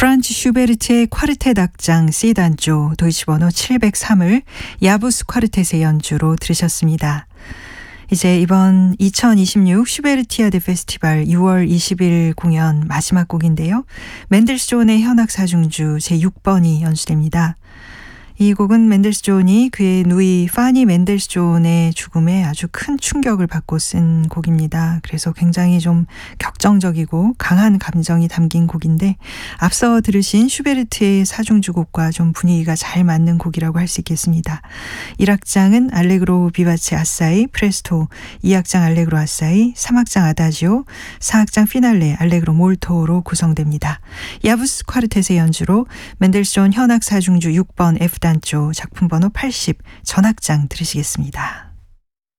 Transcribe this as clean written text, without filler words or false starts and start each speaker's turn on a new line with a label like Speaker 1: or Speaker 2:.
Speaker 1: 프란츠 슈베르트의 콰르텟 악장 C단조 도이치 번호 703을 야부스 콰르텟의 연주로 들으셨습니다. 이제 이번 2026 슈베르티아드 페스티벌 6월 20일 공연 마지막 곡인데요. 맨델스존의 현악사중주 제6번이 연주됩니다. 이 곡은 맨델스존이 그의 누이 파니 맨델스존의 죽음에 아주 큰 충격을 받고 쓴 곡입니다. 그래서 굉장히 좀 격정적이고 강한 감정이 담긴 곡인데 앞서 들으신 슈베르트의 사중주곡과 좀 분위기가 잘 맞는 곡이라고 할 수 있겠습니다. 1악장은 알레그로 비바체 아사이 프레스토, 2악장 알레그로 아사이, 3악장 아다지오, 4악장 피날레 알레그로 몰토로 구성됩니다. 야부스 콰르텟의 연주로 맨델스존 현악사중주 6번 F단조 작품 번호 80 전악장 들으시겠습니다.